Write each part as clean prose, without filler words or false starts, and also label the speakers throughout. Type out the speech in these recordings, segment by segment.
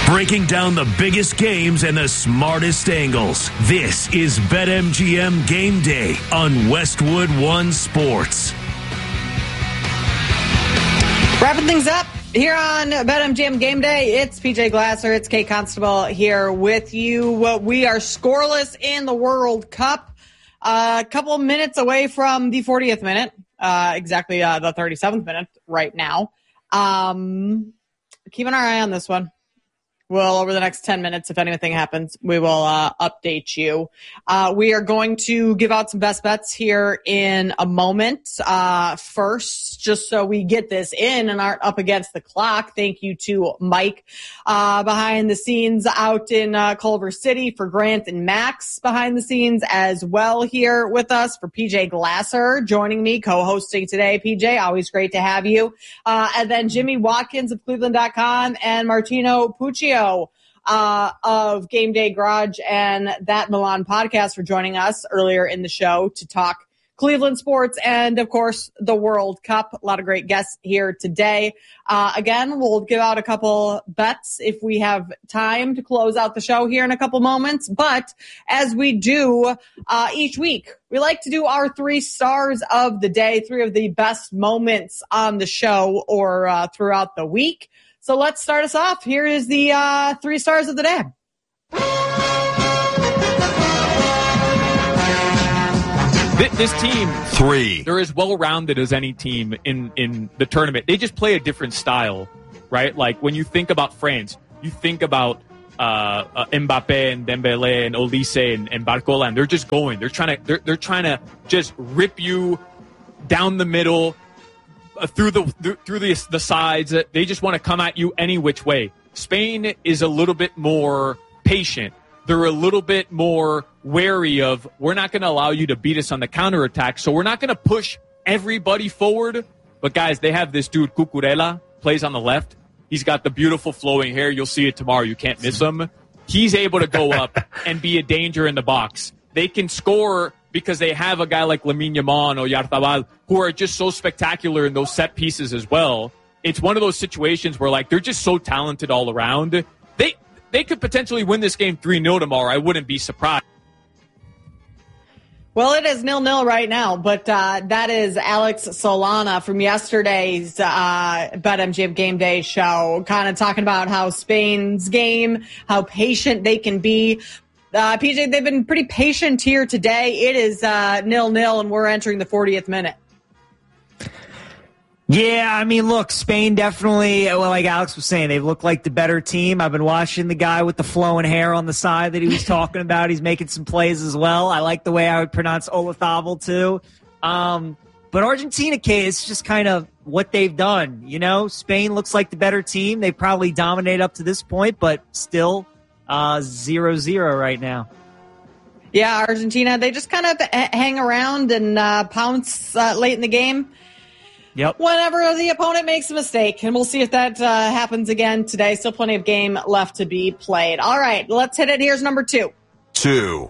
Speaker 1: Breaking down the biggest games and the smartest angles. This is BetMGM Game Day on Westwood One Sports.
Speaker 2: Wrapping things up here on BetMGM Game Day, it's PJ Glasser, it's Kate Constable here with you. We are scoreless in the World Cup. A couple minutes away from the 40th minute, exactly the 37th minute right now. Keep an eye on this one. Well, over the next 10 minutes, if anything happens, we will update you. We are going to give out some best bets here in a moment. First, just so we get this in and aren't up against the clock, thank you to Mike behind the scenes out in Culver City, for Grant and Max behind the scenes as well here with us, for PJ Glasser joining me, co-hosting today. PJ, always great to have you. And then Jimmy Watkins of Cleveland.com and Martino Puccio of Game Day Garage and That Milan podcast for joining us earlier in the show to talk Cleveland sports and, of course, the World Cup. A lot of great guests here today. Again, we'll give out a couple bets if we have time to close out the show here in a couple moments. But as we do each week, we like to do our 3 stars of the day, 3 of the best moments on the show or throughout the week. So let's start us off. Here is the 3 stars of the day.
Speaker 3: This team,
Speaker 1: 3.
Speaker 3: they're as well-rounded as any team in the tournament. They just play a different style, right? Like when you think about France, you think about Mbappe and Dembele and Olise and Barcola, and they're just going. They're trying to just rip you down the middle. Through the sides, they just want to come at you any which way. Spain is a little bit more patient. They're a little bit more wary of, we're not going to allow you to beat us on the counterattack, so we're not going to push everybody forward. But guys, they have this dude, Cucurella, plays on the left. He's got the beautiful flowing hair. You'll see it tomorrow. You can't miss him. He's able to go up and be a danger in the box. They can score because they have a guy like Lamine Yamal or Oyarzabal who are just so spectacular in those set pieces as well. It's one of those situations where, like, they're just so talented all around. They could potentially win this game 3-0 tomorrow. I wouldn't be surprised.
Speaker 2: Well, it is 0-0 right now, but that is Alex Solana from yesterday's BetMGM Game Day show, kind of talking about how Spain's game, how patient they can be. PJ, they've been pretty patient here today. It is 0-0, and we're entering the 40th minute.
Speaker 4: Yeah, I mean, look, Spain definitely, well, like Alex was saying, they look like the better team. I've been watching the guy with the flowing hair on the side that he was talking about. He's making some plays as well. I like the way I would pronounce Olazabal, too. But Argentina, Kate, it's just kind of what they've done. You know, Spain looks like the better team. They probably dominate up to this point, but still 0-0 right now.
Speaker 2: Yeah, Argentina, they just kind of hang around and pounce late in the game.
Speaker 4: Yep.
Speaker 2: Whenever the opponent makes a mistake, and we'll see if that happens again today. Still plenty of game left to be played. All right, let's hit it. Here's number 2.
Speaker 1: 2.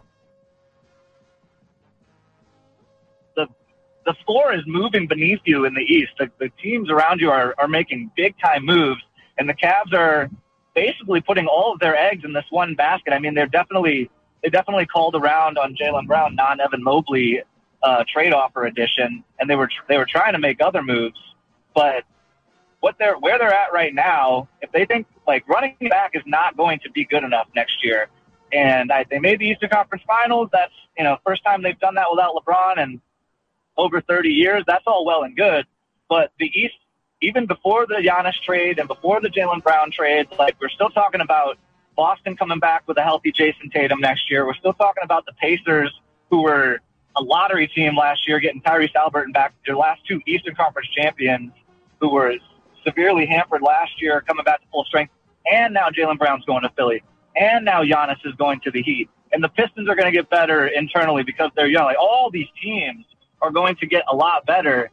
Speaker 5: The floor is moving beneath you in the East. The teams around you are making big-time moves, and the Cavs are basically putting all of their eggs in this one basket. I mean, they definitely called around on Jaylen Brown, non-Evan Mobley trade offer edition, and they were trying to make other moves, but where they're at right now, if they think like running back is not going to be good enough next year, and they made the Eastern Conference Finals. That's first time they've done that without LeBron in over 30 years. That's all well and good, but the East, even before the Giannis trade and before the Jaylen Brown trade, like we're still talking about Boston coming back with a healthy Jason Tatum next year. We're still talking about the Pacers, who were a lottery team last year, getting Tyrese Halliburton back, their last 2 Eastern Conference champions, who were severely hampered last year, coming back to full strength. And now Jaylen Brown's going to Philly. And now Giannis is going to the Heat. And the Pistons are going to get better internally because they're young. Like, all these teams are going to get a lot better.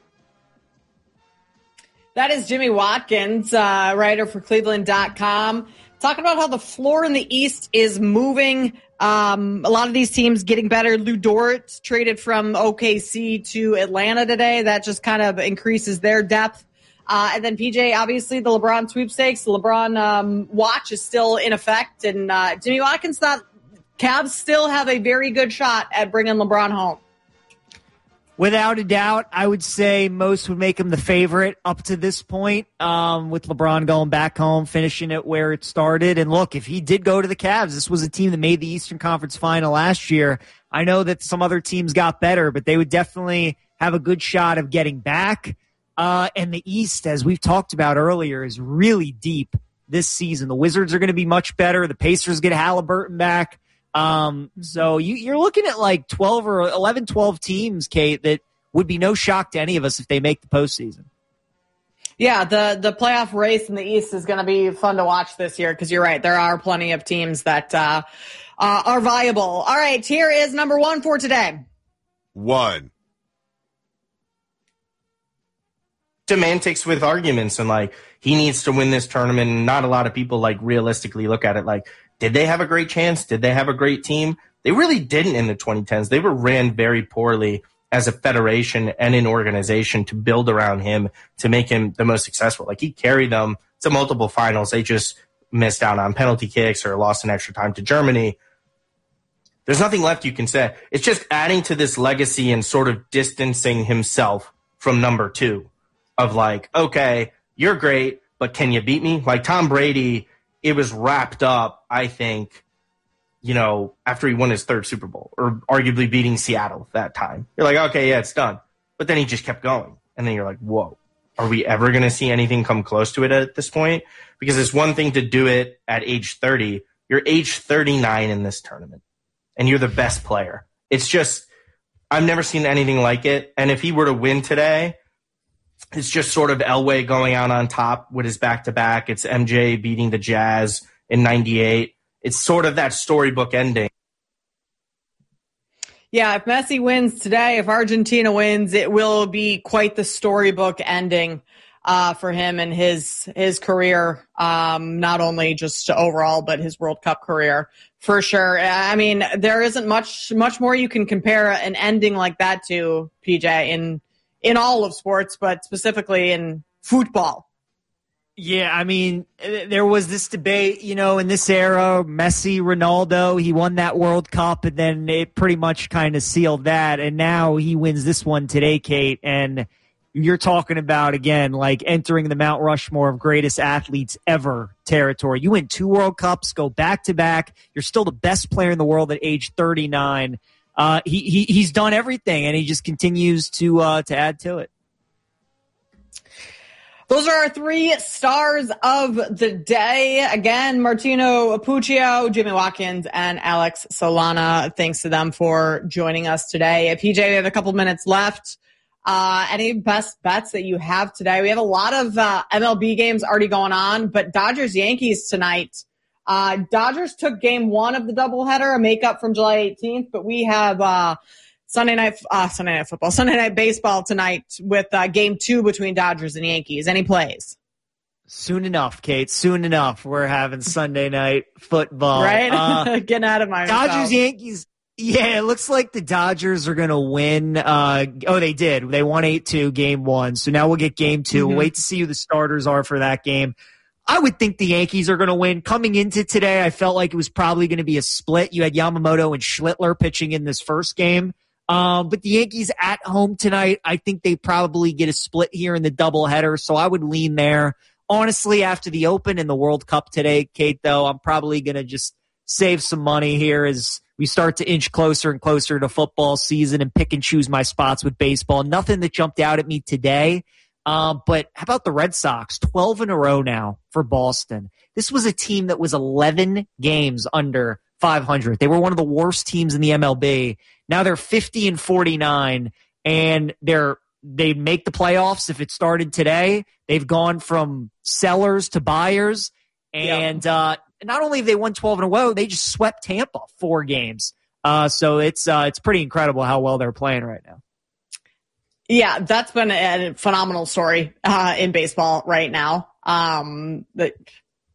Speaker 2: That is Jimmy Watkins, writer for Cleveland.com, talking about how the floor in the East is moving. A lot of these teams getting better. Lou Dort traded from OKC to Atlanta today. That just kind of increases their depth And then PJ, obviously the LeBron sweepstakes, the LeBron watch is still in effect. And Jimmy Watkins thought Cavs still have a very good shot at bringing LeBron home.
Speaker 4: Without a doubt, I would say most would make him the favorite up to this point, with LeBron going back home, finishing it where it started. And look, if he did go to the Cavs, this was a team that made the Eastern Conference Final last year. I know that some other teams got better, but they would definitely have a good shot of getting back. And the East, as we've talked about earlier, is really deep this season. The Wizards are going to be much better. The Pacers get Halliburton back. So you're looking at like 12 teams, Kate, that would be no shock to any of us if they make the postseason.
Speaker 2: Yeah, the playoff race in the East is going to be fun to watch this year because you're right. There are plenty of teams that are viable. All right, here is number one for today.
Speaker 6: 1.
Speaker 7: Semantics with arguments, and like he needs to win this tournament. And not a lot of people like realistically look at it like, did they have a great chance? Did they have a great team? They really didn't in the 2010s. They were ran very poorly as a federation and an organization to build around him to make him the most successful. Like he carried them to multiple finals. They just missed out on penalty kicks or lost in extra time to Germany. There's nothing left you can say. It's just adding to this legacy and sort of distancing himself from number 2 of like, okay, you're great, but can you beat me? Like Tom Brady, it was wrapped up, I think, after he won his 3rd Super Bowl or arguably beating Seattle that time. You're like, okay, yeah, it's done. But then he just kept going. And then you're like, whoa, are we ever going to see anything come close to it at this point? Because it's one thing to do it at age 30. You're age 39 in this tournament, and you're the best player. It's just, I've never seen anything like it. And if he were to win today, it's just sort of Elway going out on top with his back-to-back. It's MJ beating the Jazz in 98. It's sort of that storybook ending.
Speaker 2: Yeah, if Messi wins today, if Argentina wins, it will be quite the storybook ending for him and his career, not only just overall, but his World Cup career for sure. I mean, there isn't much more you can compare an ending like that to, PJ, in all of sports, but specifically in football.
Speaker 4: Yeah, I mean, there was this debate, in this era, Messi, Ronaldo, he won that World Cup, and then it pretty much kind of sealed that, and now he wins this one today, Kate, and you're talking about, again, like entering the Mount Rushmore of greatest athletes ever territory. You win 2 World Cups, go back-to-back, you're still the best player in the world at age 39. He's done everything, and he just continues to add to it.
Speaker 2: Those are our 3 stars of the day. Again, Martino Appuccio, Jimmy Watkins, and Alex Solana. Thanks to them for joining us today. PJ, we have a couple minutes left. Any best bets that you have today? We have a lot of MLB games already going on, but Dodgers-Yankees tonight. Dodgers took game 1 of the doubleheader, a makeup from July 18th, but we have Sunday night baseball tonight with game 2 between Dodgers and Yankees. Any plays?
Speaker 4: Soon enough, Kate. Soon enough. We're having Sunday night football.
Speaker 2: Right? Getting out of my
Speaker 4: Dodgers-Yankees. Yeah, it looks like the Dodgers are going to win. They did. They won 8-2 game 1. So now we'll get game 2. We'll wait to see who the starters are for that game. I would think the Yankees are going to win. Coming into today, I felt like it was probably going to be a split. You had Yamamoto and Schlittler pitching in this first game. But the Yankees at home tonight, I think they probably get a split here in the doubleheader, so I would lean there. Honestly, after the Open and the World Cup today, Kate, though, I'm probably going to just save some money here as we start to inch closer and closer to football season and pick and choose my spots with baseball. Nothing that jumped out at me today. But how about the Red Sox? 12 in a row now for Boston. This was a team that was 11 games under 500. They were one of the worst teams in the MLB. Now they're 50-49, and they make the playoffs. If it started today, they've gone from sellers to buyers. And not only have they won 12 in a row, they just swept Tampa 4 games. So it's pretty incredible how well they're playing right now.
Speaker 2: Yeah, that's been a phenomenal story in baseball right now.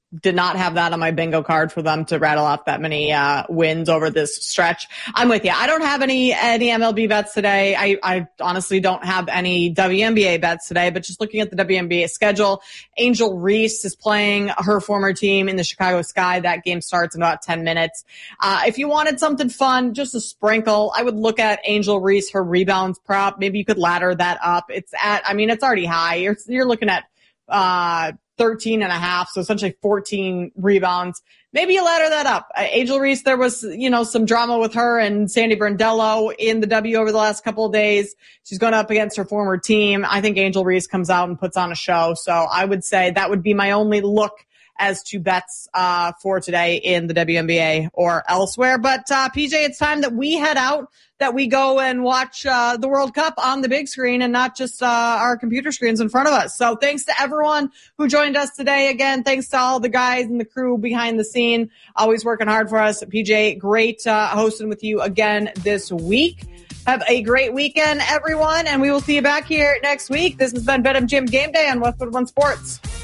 Speaker 2: did not have that on my bingo card for them to rattle off that many wins over this stretch. I'm with you. I don't have any MLB bets today. I honestly don't have any WNBA bets today, but just looking at the WNBA schedule, Angel Reese is playing her former team in the Chicago Sky. That game starts in about 10 minutes. If you wanted something fun, just a sprinkle, I would look at Angel Reese, her rebounds prop. Maybe you could ladder that up. It's already high. You're looking at 13.5, so essentially 14 rebounds. Maybe you ladder that up. Angel Reese, there was, some drama with her and Sandy Brondello in the W over the last couple of days. She's going up against her former team. I think Angel Reese comes out and puts on a show. So I would say that would be my only look as to bets for today in the WNBA or elsewhere. But PJ, it's time that we head out, that we go and watch the World Cup on the big screen and not just our computer screens in front of us. So thanks to everyone who joined us today. Again, thanks to all the guys and the crew behind the scene, always working hard for us. PJ, great hosting with you again this week. Have a great weekend, everyone, and we will see you back here next week. This has been BetMGM Game Day on Westwood One Sports.